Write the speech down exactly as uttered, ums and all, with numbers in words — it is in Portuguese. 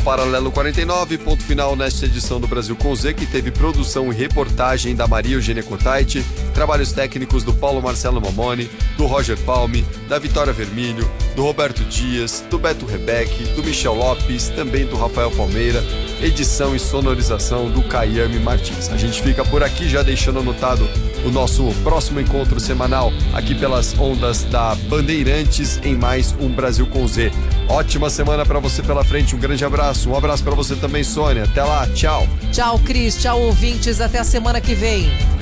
Paralelo quarenta e nove, ponto final nesta edição do Brasil com Z, que teve produção e reportagem da Maria Eugênia Cotaiti, trabalhos técnicos do Paulo Marcelo Mamoni, do Roger Palme, da Vitória Vermilho, do Roberto Dias, do Beto Rebeque, do Michel Lopes, também do Rafael Palmeira, edição e sonorização do Caiame Martins. A gente fica por aqui já deixando anotado o nosso próximo encontro semanal aqui pelas ondas da Bandeirantes em mais um Brasil com Z. Ótima semana para você pela frente, um grande abraço, um abraço para você também, Sônia. Até lá, tchau. Tchau, Cris, tchau, ouvintes, até a semana que vem.